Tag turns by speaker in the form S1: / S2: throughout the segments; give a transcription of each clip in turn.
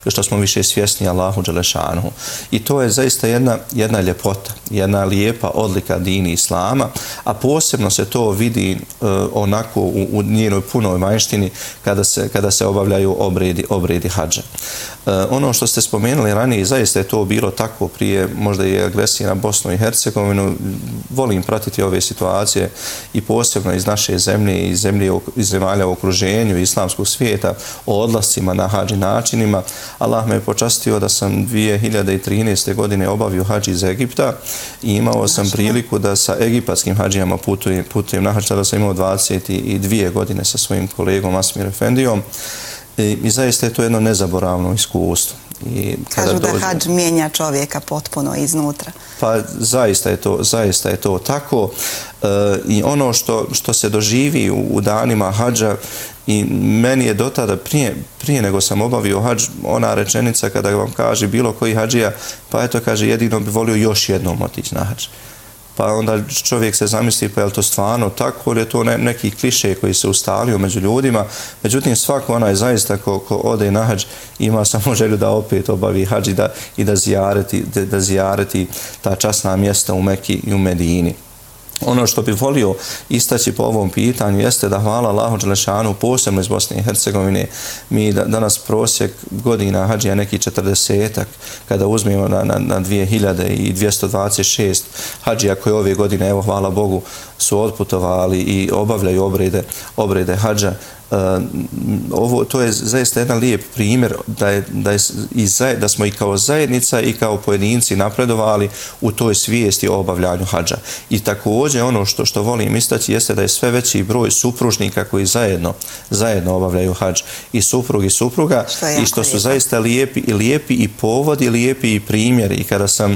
S1: što smo više svjesni Allahu dželešanuhu. I to je zaista jedna ljepota, jedna lijepa odlika dini Islama, a posebno se to vidi onako u njenoj punoj vanjštini kada se obavljaju obredi hadža. Ono što ste spomenuli ranije, zaista je to bilo tako prije možda i agresije na Bosnu i Hercegovinu. Volim pratiti ove situacije i posebno iz naše zemlje i iz zemalja u okruženju islamskog svijeta o odlascima na hadž i načinima. Allah me je počastio da sam 2013. godine obavio hadž iz Egipta i imao sam priliku da sa egipatskim hadžijama putujem na hadž. Tada sam imao 22 godine sa svojim kolegom Asmir Efendijom i zaista je to jedno nezaboravno iskustvo.
S2: Kažu da hadž mijenja čovjeka potpuno iznutra.
S1: Pa zaista je to tako. I ono što se doživi u danima hadža, i meni je do tada, prije nego sam obavio hadž, ona rečenica kada vam kaže bilo koji hadžija, pa eto kaže jedino bi volio još jednom otići na hadž. Pa onda čovjek se zamisli, pa je li to stvarno tako, ili je to neki kliše koji se ustalio među ljudima. Međutim, svako onaj zaista ko ode na hadž ima samo želju da opet obavi hadž i da zijareti ta časna mjesta u Meki i u Medini. Ono što bih volio istaći po ovom pitanju jeste da hvala Allahu dželešanu, posebno iz Bosne i Hercegovine, mi danas prosjek godina hadžija neki 40-ak, kada uzmemo na 2226 hadžija koje ove godine, evo hvala Bogu, su odputovali i obavljaju obrede hadža. To je zaista jedan lijep primjer da smo i kao zajednica i kao pojedinci napredovali u toj svijesti o obavljanju hadža. I također ono što volim istaći jeste da je sve veći broj supružnika koji zajedno obavljaju hadž, i suprug i supruga, i što su zaista lijepi i povodi, lijepi i primjeri. I kada sam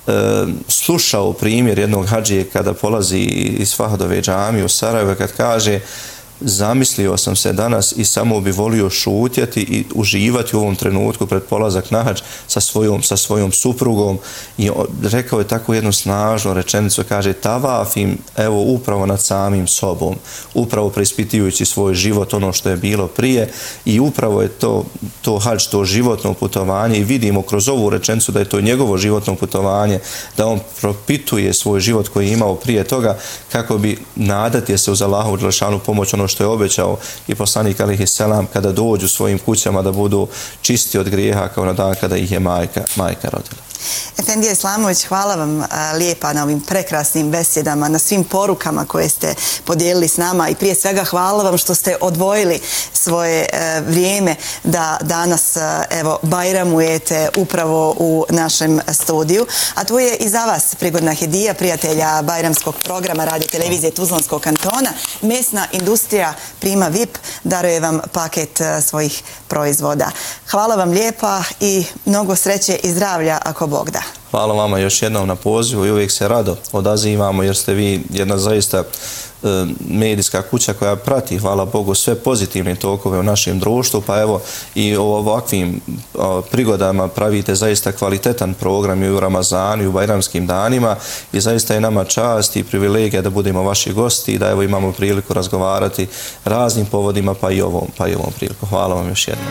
S1: slušao primjer jednog hadžije kada polazi iz Fahadove džamije u Sarajevu, kad kaže: zamislio sam se danas i samo bi volio šutjeti i uživati u ovom trenutku pred polazak na hadž sa svojom suprugom. I rekao je tako jednu snažnu rečenicu, kaže: tavafim evo upravo nad samim sobom, upravo preispitujući svoj život, ono što je bilo prije, i upravo je to hadž, to životno putovanje, i vidimo kroz ovu rečenicu da je to njegovo životno putovanje, da on propituje svoj život koji je imao prije toga kako bi nadati se uz Allahovu dželešanu pomoć, ono što je obećao i poslanik alejhi selam, kada dođu svojim kućama da budu čisti od grijeha kao na dan kada ih je majka rodila.
S2: Efendija Islamović, hvala vam lijepa na ovim prekrasnim besjedama, na svim porukama koje ste podijelili s nama, i prije svega hvala vam što ste odvojili svoje vrijeme da danas bajramujete upravo u našem studiju. A tu je i za vas prigodna hedija prijatelja bajramskog programa Radio televizije Tuzlanskog kantona. Mesna industrija Prima VIP daruje vam paket svojih proizvoda. Hvala vam lijepa i mnogo sreće i zdravlja ako Bog da.
S1: Hvala vama još jednom na pozivu i uvijek se rado odazivamo, jer ste vi jedna zaista medijska kuća koja prati, hvala Bogu, sve pozitivne tokove u našem društvu, pa evo i u ovakvim prigodama pravite zaista kvalitetan program i u Ramazanu i u bajramskim danima, i zaista je nama čast i privilegija da budemo vaši gosti i da evo imamo priliku razgovarati raznim povodima, pa i ovom priliku. Hvala vam još jednom.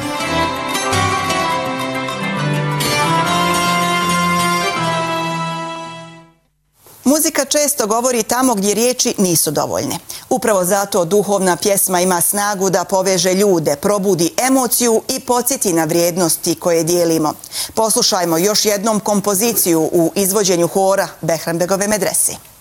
S2: Muzika često govori tamo gdje riječi nisu dovoljne. Upravo zato duhovna pjesma ima snagu da poveže ljude, probudi emociju i podsjeti na vrijednosti koje dijelimo. Poslušajmo još jednom kompoziciju u izvođenju hora Behranbegove medrese.